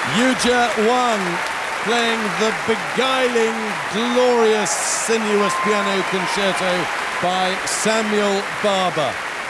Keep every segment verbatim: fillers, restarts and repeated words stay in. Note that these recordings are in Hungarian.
Yuja Wang playing the beguiling, glorious, sinuous piano concerto by Samuel Barber.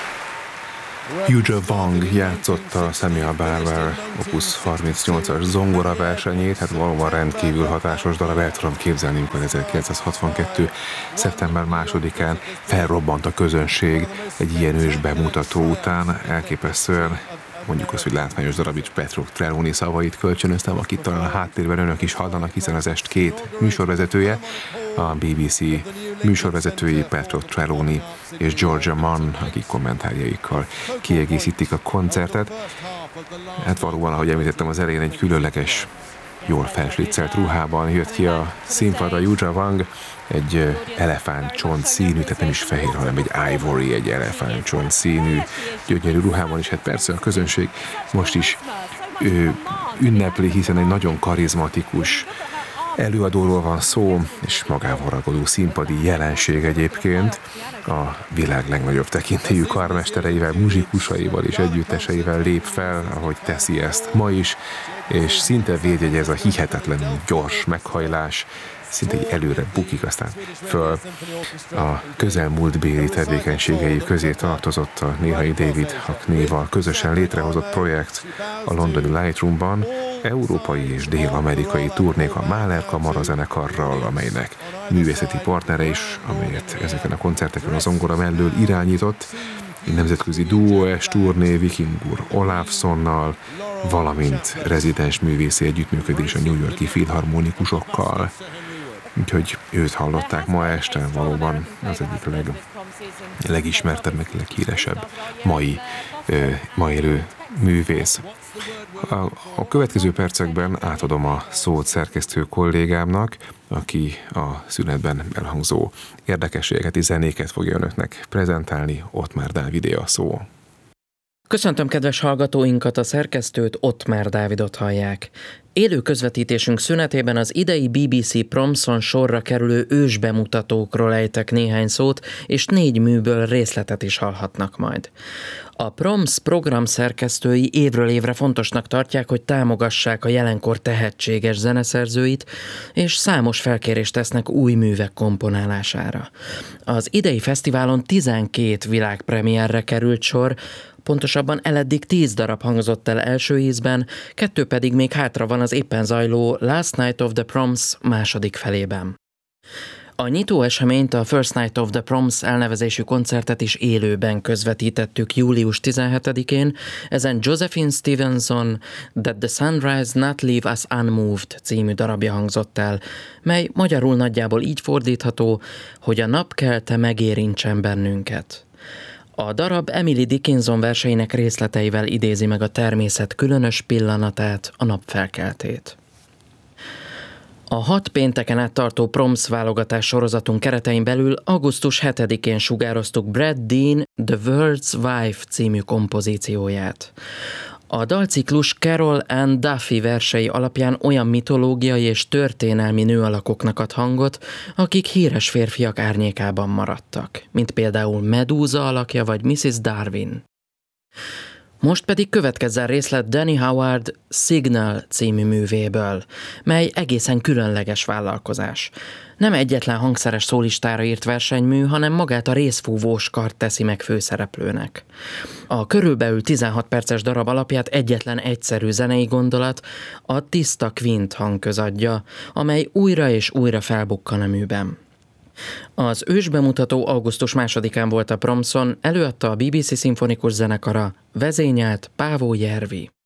Yuja Wang játszotta Samuel Barber Opus harmincnyolcas zongora versenyét, hát valóban rendkívül hatásos darab, el tudom képzelni, amikor ezerkilencszázhatvankettő. szeptember másodikán felrobbant a közönség egy ilyen ős bemutató után, elképesztően, mondjuk azt, hogy látványos darab, is Petro Trelawney szavait kölcsönöztem, akit talán a háttérben önök is hallanak, hiszen az est két műsorvezetője, a bé bé cé műsorvezetői Petro Trelawney és Georgia Mann, akik kommentárjaikkal kiegészítik a koncertet. Hát valóban, ahogy említettem az elején, egy különleges, jól felsliccelt ruhában jött ki a színpadra Yuja Wang, egy elefántcsont színű, tehát nem is fehér, hanem egy ivory, egy elefántcsont színű, gyönyörű ruhában, és hát persze a közönség most is ő, ünnepli, hiszen egy nagyon karizmatikus előadóról van szó, és magával ragadó színpadi jelenség egyébként. A világ legnagyobb tekintélyű karmestereivel, muzsikusaival és együtteseivel lép fel, ahogy teszi ezt ma is, és szinte védjegyez a hihetetlenül gyors meghajlás, szinte egy előre bukik, aztán föl. A közelmúltbéli tevékenységei közé tartozott a néhai David Hockney-val közösen létrehozott projekt a londoni Lightroomban, európai és dél-amerikai turnék a Mahler Kamara zenekarral, amelynek művészeti partnere is, amelyet ezeken a koncerteken a zongora mellől irányított, egy nemzetközi duóes turné Vikingur Olafssonnal, valamint rezidens művészi együttműködés a New York-i filharmonikusokkal. Úgyhogy őt hallották ma este, valóban az egyik leg, legismertebb, meg leghíresebb mai, ö, ma élő művész. A, a következő percekben átadom a szót szerkesztő kollégámnak, aki a szünetben elhangzó érdekességeket és zenéket fogja önöknek prezentálni. Ottmár Dávidé a szó. Köszöntöm kedves hallgatóinkat, a szerkesztőt, Ottmár Dávidot hallják. Élő közvetítésünk szünetében az idei bé bé cé Promson sorra kerülő ősbemutatókról ejtek néhány szót, és négy műből részletet is hallhatnak majd. A Proms program szerkesztői évről évre fontosnak tartják, hogy támogassák a jelenkor tehetséges zeneszerzőit, és számos felkérést tesznek új művek komponálására. Az idei fesztiválon tizenkét világpremierre került sor, pontosabban eleddig tíz darab hangzott el első ízben, kettő pedig még hátra van az éppen zajló Last Night of the Proms második felében. A nyitó eseményt, a First Night of the Proms elnevezésű koncertet is élőben közvetítettük július tizenhetedikén, ezen Josephine Stevenson That the Sunrise Not Leave Us Unmoved című darabja hangzott el, mely magyarul nagyjából így fordítható, hogy a napkelte megérintsen bennünket. A darab Emily Dickinson verseinek részleteivel idézi meg a természet különös pillanatát, a napfelkeltét. A hat pénteken át tartó Proms válogatás sorozatunk keretein belül augusztus hetedikén sugároztuk Brad Dean The World's Wife című kompozícióját. A dalciklus Carol Ann Duffy versei alapján olyan mitológiai és történelmi nőalakoknak ad hangot, akik híres férfiak árnyékában maradtak, mint például Medúza alakja vagy missziz Darwin. Most pedig következzen részlet Danny Howard Signal című művéből, mely egészen különleges vállalkozás. Nem egyetlen hangszeres szólistára írt versenymű, hanem magát a részfúvós kart teszi meg főszereplőnek. A körülbelül tizenhat perces darab alapját egyetlen egyszerű zenei gondolat, a tiszta kvint hangköz adja, amely újra és újra felbukkan a műben. Az ősbemutató augusztus másodikán volt a Promson, előadta a bé bé cé szimfonikus zenekara, vezényelt Pávó Jervi.